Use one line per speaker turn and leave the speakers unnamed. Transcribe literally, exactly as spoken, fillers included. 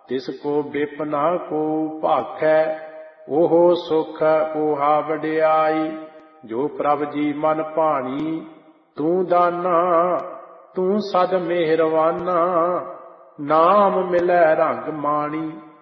ਤਿਸ ਕੋ ਬਿਪਨਾ ਕੋ ਭਾਖੈ, ਓਹੋ ਸੁਖ ਓਹਾ ਵਡਿਆਈ। ਜੋ ਪ੍ਰਭ ਜੀ ਮਨ ਭਾਣੀ, ਤੂੰ ਦਾਨਾ ਤੂੰ ਸਦ ਮਿਹਰਵਾਨਾ। ਨਾਮ ਮਿਲੈ ਰੰਗ ਮਾਣੀ,